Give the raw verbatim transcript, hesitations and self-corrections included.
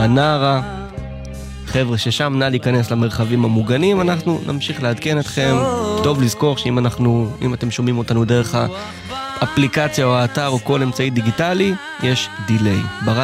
הנערה. חבר'ה ששם, נא להיכנס למרחבים המוגנים, אנחנו נמשיך לעדכן אתכם. טוב לזכור שאם אנחנו, אם אתם שומעים אותנו דרך האפליקציה או האתר או כל אמצעי דיגיטלי, יש דיליי.